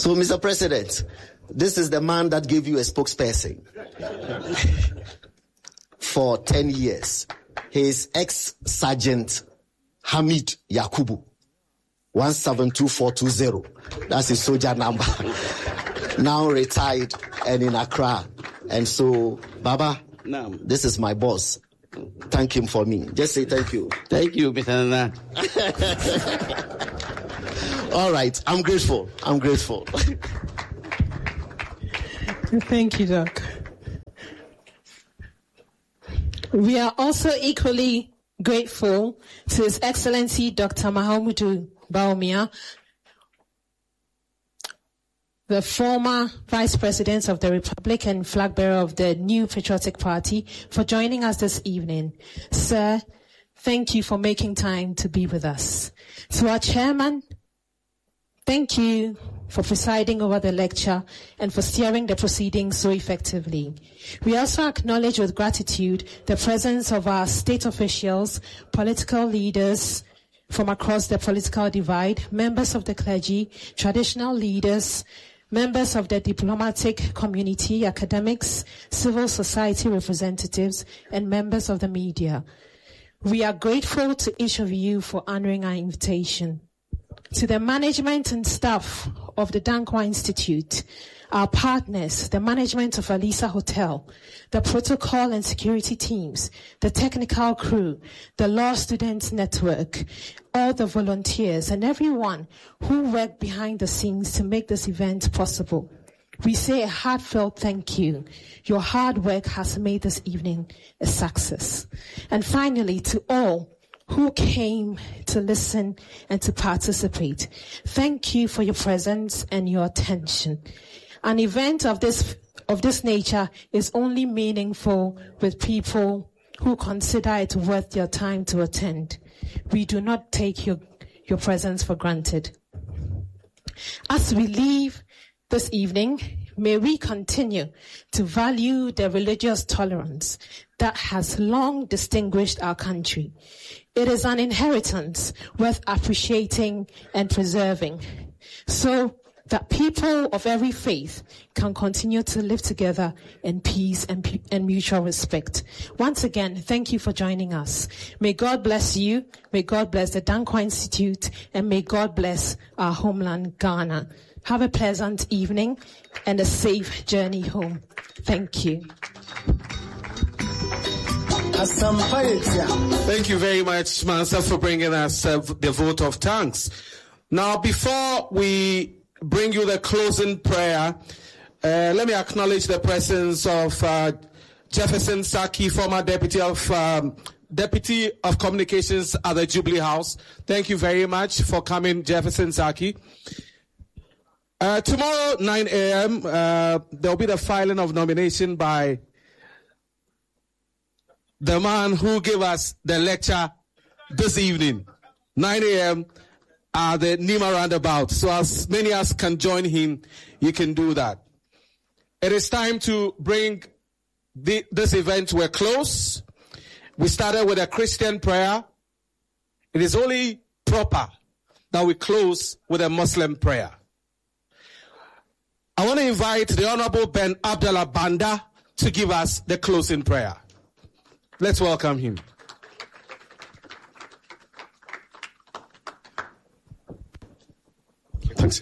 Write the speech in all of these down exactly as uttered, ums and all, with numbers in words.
So, Mister President, this is the man that gave you a spokesperson for ten years. He is ex-Sergeant Hamid Yakubu, one seven two four two zero. That's his soldier number. Now retired and in Accra. And so, Baba, no. This is my boss. Thank him for me. Just say thank you. Thank you, Mister Nana. All right. I'm grateful. I'm grateful. Thank you, Doc. We are also equally grateful to His Excellency Doctor Mahamudu Bawumia, the former Vice President of the Republic and flag bearer of the New Patriotic Party, for joining us this evening. Sir, thank you for making time to be with us. To our chairman, thank you for presiding over the lecture and for steering the proceedings so effectively. We also acknowledge with gratitude the presence of our state officials, political leaders from across the political divide, members of the clergy, traditional leaders, members of the diplomatic community, academics, civil society representatives, and members of the media. We are grateful to each of you for honoring our invitation. To the management and staff of the Dankwa Institute, our partners, the management of Alisa Hotel, the protocol and security teams, the technical crew, the Law Students Network, all the volunteers, and everyone who worked behind the scenes to make this event possible. We say a heartfelt thank you. Your hard work has made this evening a success. And finally, to all who came to listen and to participate, thank you for your presence and your attention. An event of this of this nature is only meaningful with people who consider it worth their time to attend. We do not take your, your presence for granted. As we leave this evening, may we continue to value the religious tolerance that has long distinguished our country. It is an inheritance worth appreciating and preserving, so that people of every faith can continue to live together in peace and, and mutual respect. Once again, thank you for joining us. May God bless you, may God bless the Dankwa Institute, and may God bless our homeland, Ghana. Have a pleasant evening and a safe journey home. Thank you. Thank you very much, Mansa, for bringing us uh, the vote of thanks. Now, before we bring you the closing prayer, uh, let me acknowledge the presence of uh, Jefferson Saki, former deputy of um, deputy of communications at the Jubilee House. Thank you very much for coming, Jefferson Saki. Uh, tomorrow, nine a.m., uh, there will be the filing of nomination by the man who gave us the lecture this evening, nine a.m., at the Nima roundabout. So as many as can join him, you can do that. It is time to bring the, this event to a close. We started with a Christian prayer. It is only proper that we close with a Muslim prayer. I want to invite the Honorable Ben Abdallah Banda to give us the closing prayer. Let's welcome him. Thanks.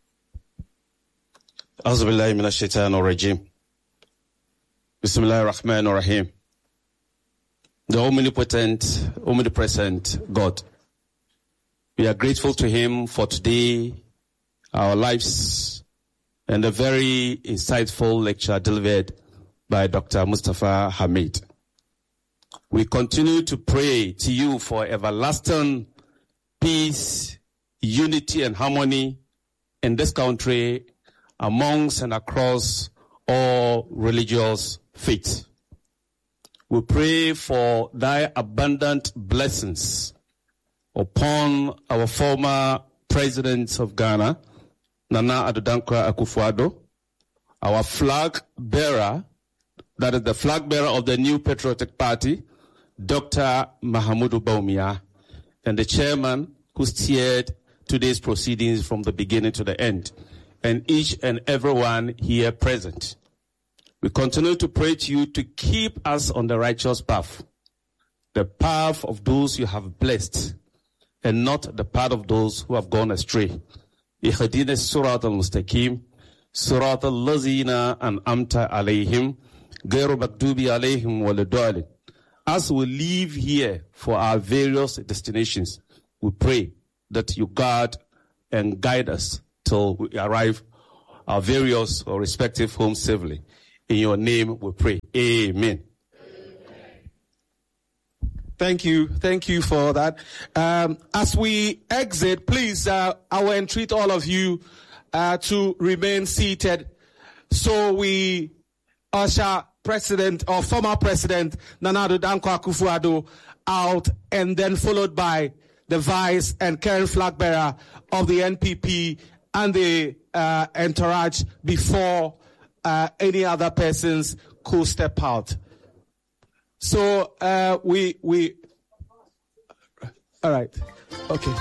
A'udhu billahi minash shaitanir rajim. Bismillahir Rahmanir Rahim. The omnipotent, omnipresent God. We are grateful to Him for today, our lives, and a very insightful lecture delivered by Doctor Mustafa Hamid. We continue to pray to you for everlasting peace, unity, and harmony in this country amongst and across all religious faiths. We pray for thy abundant blessings upon our former president of Ghana, Nana Addo Dankwa Akufo-Addo, our flag bearer, that is the flag bearer of the New Patriotic Party, Doctor Mahamudu Bawumia, and the chairman who steered today's proceedings from the beginning to the end, and each and everyone here present. We continue to pray to you to keep us on the righteous path, the path of those you have blessed, and not the path of those who have gone astray. Ihdina surat al-mustaqim, surat al-lazina an'amta alayhim, ghayru maghdubi alayhim waladdallin. As we leave here for our various destinations, we pray that you guard and guide us till we arrive our various or respective homes safely. In your name we pray. Amen. Thank you. Thank you for that. Um, as we exit, please, uh, I will entreat all of you uh, to remain seated so we usher President or former President Nana Addo Dankwa Akufo-Addo out, and then followed by the Vice and current flag bearer of the N P P and the uh, entourage before uh, any other persons could step out. So uh, we we all right, okay.